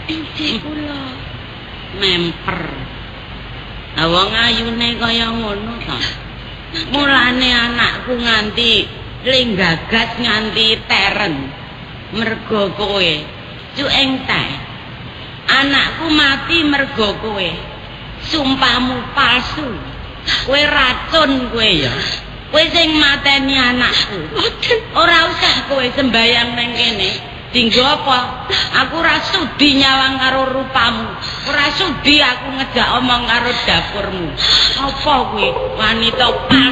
Inggih kula. Memper. Wong ayune kaya ngono to. Mulane anakku nganti lenggagas nganti teren. Mergo kowe cueng teh. Anakku mati mergo kowe. Sumpahmu palsu. Kowe racun kowe ya. Kowe sing mateni anakku. Ora usah kowe sembayang nang kene. Dinggo apa? Aku ora sudi nyawang karo rupamu. Ora sudi aku ngejak omong karo dapurmu. Apa kuwi wanita palsu?